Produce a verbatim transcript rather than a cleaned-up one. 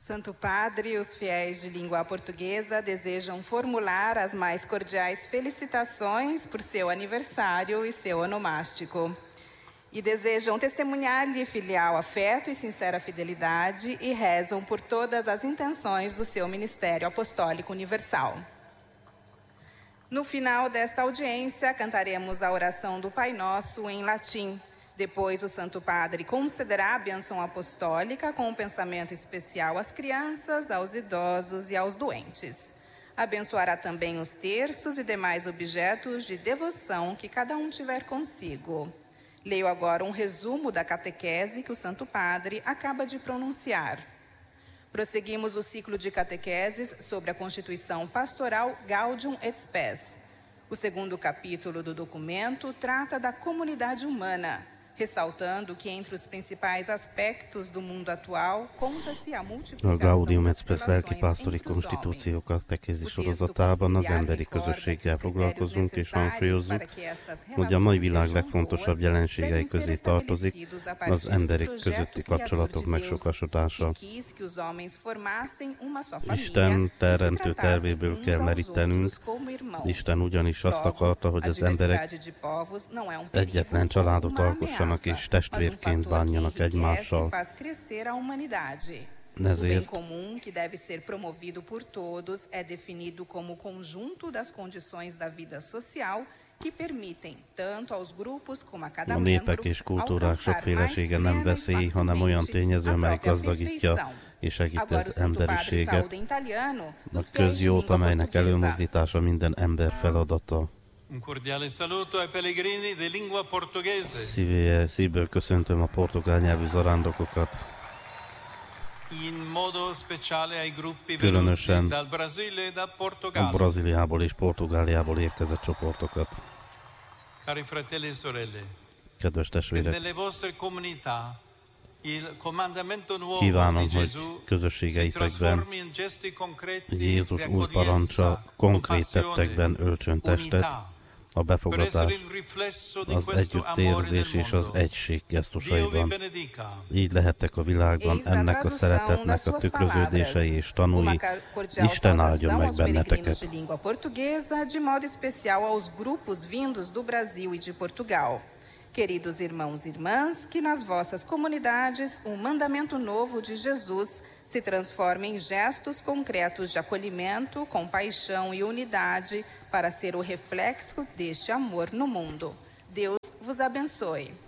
Santo Padre, os fiéis de língua portuguesa desejam formular as mais cordiais felicitações por seu aniversário e seu onomástico. E desejam testemunhar-lhe filial afeto e sincera fidelidade e rezam por todas as intenções do seu ministério apostólico universal. No final desta audiência, cantaremos a oração do Pai Nosso em latim. Depois, o Santo Padre concederá a bênção apostólica com um pensamento especial às crianças, aos idosos e aos doentes. Abençoará também os terços e demais objetos de devoção que cada um tiver consigo. Leio agora um resumo da catequese que o Santo Padre acaba de pronunciar. Prosseguimos o ciclo de catequeses sobre a Constituição Pastoral Gaudium et Spes. O segundo capítulo do documento trata da comunidade humana, ressaltando que entre os principais aspectos do mundo atual conta-se a multiplicação Gaudium et das Spes lelki relações pásztori entre os konstitúció homens. katekézis O texto sorozatában az conciliar emberi recorda közösséggel que os critérios foglalkozunk és necessários hangsúlyozzuk, para que estas hogy a mai relações világ sejam legfontosabb boas jelenségei devem ser közé tartozik estabelecidos a partir az do emberek projeto közötti criador kapcsolatok de Deus, megsokasodása. que quis que os homens formassem uma só família Isten e se teremtő tratassem tervéből uns kell aos merítenünk. outros como irmãos. Isten ugyanis azt Logo, akarta, hogy a az emberek diversidade de povos não é um perigo egyetlen ou családot uma alkossanak ameaça, és mas um testvérként fator que bánjanak enriquece e egymással. faz crescer a humanidade. O bem Ezért comum, que deve ser promovido por todos, é definido como o conjunto das condições da vida social que permitem tanto aos grupos como a cada a membro népek és kultúrák alcançar mais sokfélesége nem plena e veszély, hanem olyan facilmente tényező, a mely própria gazdagítja perfeição. és segíti Agora o az Santo Padre emberiséget, saúda em italiano a os fiéis de közjót, língua amelynek portuguesa. előmozdítása minden ember feladata. Un cordiale saluto ai pellegrini di lingua portoghese. Szívé, szívből köszöntöm a portugál nyelvű zarándokokat, In modo speciale ai gruppi Különösen venuti dal Brasile e da a Portogallo. Brazíliából és Portugáliából érkezett csoportokat. Cari fratelli e sorelle, Kedves che testvérek, nelle vostre comunità il comandamento nuovo kívánom, di hogy Gesù si közösségeitekben trasformi in gesti concreti di Jézus új parancsa accoglienza, konkrét compassione, tettekben öltsön testet, unità, a per essere befogadás, il riflesso di az questo amore nel együttérzés és az mondo. egység Dio vi gesztusaiban. benedica. Így lehettek a világban ennek a szeretetnek a tükröződései és tanúi. Isten áldjon meg aos peregrinos benneteket. de língua portuguesa, de modo especial aos grupos vindos do Brasil e de Portugal. Queridos irmãos e irmãs, que nas vossas comunidades o mandamento novo de Jesus se transforme em gestos concretos de acolhimento, compaixão e unidade para ser o reflexo deste amor no mundo. Deus vos abençoe.